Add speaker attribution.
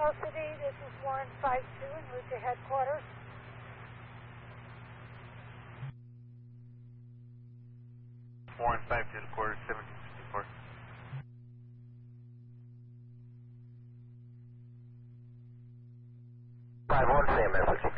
Speaker 1: LCD, this is Warren 52 en route to headquarters.
Speaker 2: Warren 52 to quarters, 1764.
Speaker 3: One, same message.